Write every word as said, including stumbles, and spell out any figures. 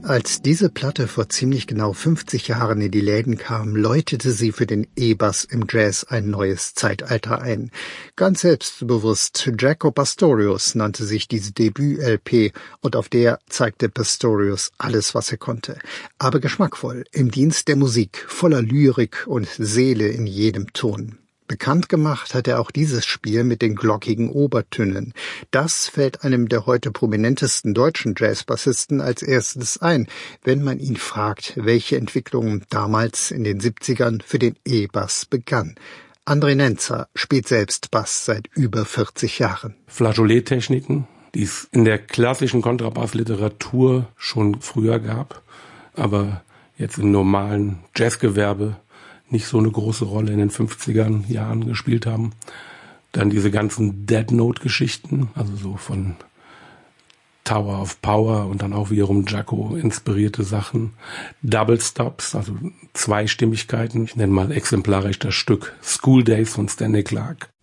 Als diese Platte vor ziemlich genau fünfzig Jahren in die Läden kam, läutete sie für den E-Bass im Jazz ein neues Zeitalter ein. Ganz selbstbewusst, Jaco Pastorius nannte sich diese Debüt-L P und auf der zeigte Pastorius alles, was er konnte. Aber geschmackvoll, im Dienst der Musik, voller Lyrik und Seele in jedem Ton. Bekannt gemacht hat er auch dieses Spiel mit den glockigen Obertönen. Das fällt einem der heute prominentesten deutschen Jazzbassisten als erstes ein, wenn man ihn fragt, welche Entwicklung damals in den siebzigern für den E-Bass begann. André Nenzer spielt selbst Bass seit über vierzig Jahren. Flageolet-Techniken, die es in der klassischen Kontrabassliteratur schon früher gab, aber jetzt im normalen Jazzgewerbe nicht so eine große Rolle in den fünfzigern Jahren gespielt haben. Dann diese ganzen Dead Note-Geschichten, also so von Tower of Power und dann auch wiederum Jaco inspirierte Sachen. Double Stops, also Zweistimmigkeiten. Ich nenne mal exemplarisch das Stück School Days von Stanley Clarke.